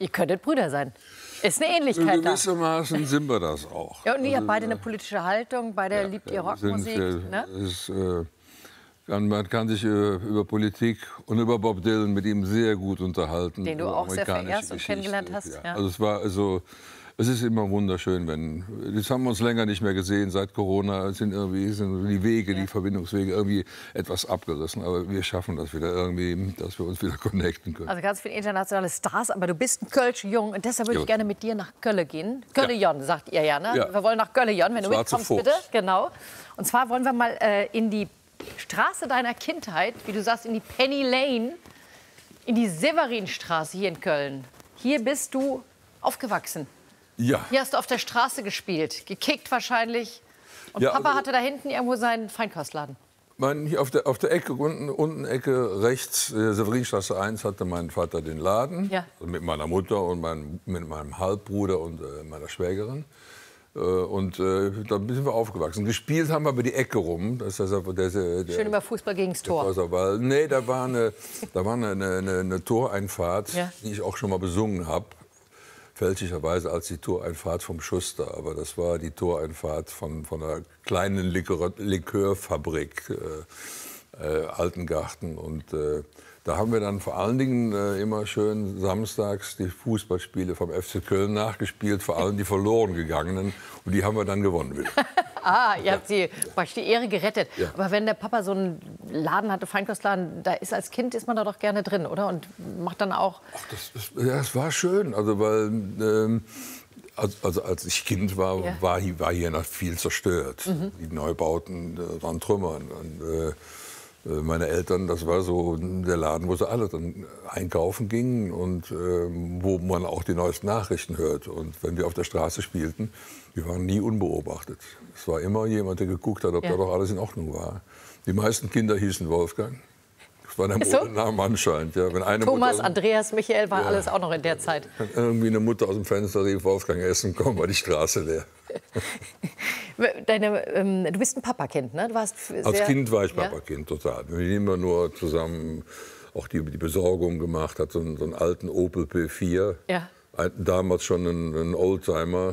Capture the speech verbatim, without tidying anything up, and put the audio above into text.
Ihr könntet Brüder sein. Ist eine Ähnlichkeit da. Gewissermaßen sind wir das auch. Ja, und ihr also, habt beide eine politische Haltung, beide ja, liebt ja, ihr Rockmusik. sind, ne? ist, äh, man kann sich äh, über Politik und über Bob Dylan mit ihm sehr gut unterhalten. Den du auch sehr verehrst und kennengelernt hast. Ja. Ja. Also es war also, es ist immer wunderschön, wenn, das haben wir uns länger nicht mehr gesehen, seit Corona sind irgendwie sind die Wege, ja. die Verbindungswege irgendwie etwas abgerissen, aber wir schaffen das wieder irgendwie, dass wir uns wieder connecten können. Also ganz viele internationale Stars, aber du bist ein Kölsch Jung und deshalb würde ich gerne mit dir nach Köln gehen. Köln-Jon, ja. sagt ihr ja, ne? Ja. Wir wollen nach Köln-Jon, wenn du mitkommst, bitte. Genau. Und zwar wollen wir mal äh, in die Straße deiner Kindheit, wie du sagst, in die Penny Lane, in die Severinstraße hier in Köln. Hier bist du aufgewachsen. Ja. Hier hast du auf der Straße gespielt, gekickt wahrscheinlich. Und ja, Papa also, hatte da hinten irgendwo seinen Feinkostladen. Mein, hier auf der, auf der Ecke, unten, unten Ecke rechts, äh, Severinstraße eins, hatte mein Vater den Laden. Ja. Also mit meiner Mutter und mein, mit meinem Halbbruder und äh, meiner Schwägerin. Äh, und äh, da sind wir aufgewachsen. Gespielt haben wir über die Ecke rum. Das ist also der, der, Schön über Fußball gegens Tor. Weil, nee, da war eine, da war eine, eine, eine Toreinfahrt, ja. die ich auch schon mal besungen habe. Fälschlicherweise als die Toreinfahrt vom Schuster, aber das war die Toreinfahrt von, von einer kleinen Likör, Likörfabrik, äh, äh, Altengarten. Und äh, da haben wir dann vor allen Dingen äh, immer schön samstags die Fußballspiele vom F C Köln nachgespielt, vor allem die verloren gegangenen. Und die haben wir dann gewonnen wieder. Ah, ihr habt sie praktisch die Ehre gerettet. Ja. Aber wenn der Papa so einen Laden hatte, Feinkostladen, da ist als Kind ist man da doch gerne drin, oder? Und macht dann auch. Ach, das, das, ja, das war schön, also weil ähm, also, also als ich Kind war, ja. war, hier, war hier noch viel zerstört. Mhm. Die Neubauten äh, waren Trümmern. Und, äh, meine Eltern, das war so der Laden, wo sie alle dann einkaufen gingen und äh, wo man auch die neuesten Nachrichten hört. Und wenn wir auf der Straße spielten, wir waren nie unbeobachtet. Es war immer jemand, der geguckt hat, ob ja. da doch alles in Ordnung war. Die meisten Kinder hießen Wolfgang. Das war der so? Name anscheinend. Ja. Wenn eine Thomas, Mutter, Andreas, Michael war ja. alles auch noch in der Zeit. Wenn irgendwie eine Mutter aus dem Fenster rief, Wolfgang Essen, komm, war die Straße leer. Deine, ähm, du bist ein Papakind, ne? Du warst sehr, Als Kind war ich ja? Papakind, total. Wir haben immer nur zusammen auch die, die Besorgung gemacht, hat so einen, so einen alten Opel P vier. Ja. Ein, damals schon ein, ein Oldtimer.